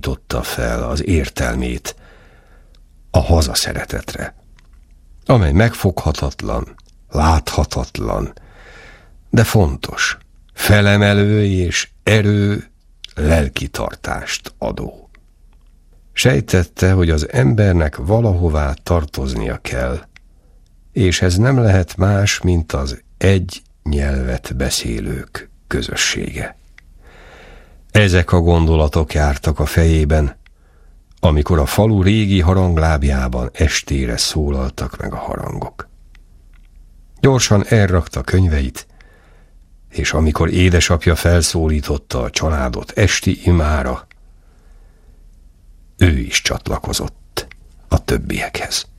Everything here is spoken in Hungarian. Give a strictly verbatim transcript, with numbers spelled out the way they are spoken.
szólította fel az értelmét a hazaszeretetre, amely megfoghatatlan, láthatatlan, de fontos, felemelő és erő, lelkitartást adó. Sejtette, hogy az embernek valahová tartoznia kell, és ez nem lehet más, mint az egy nyelvet beszélők közössége. Ezek a gondolatok jártak a fejében, amikor a falu régi haranglábjában estére szólaltak meg a harangok. Gyorsan elrakta könyveit, és amikor édesapja felszólította a családot esti imára, ő is csatlakozott a többiekhez.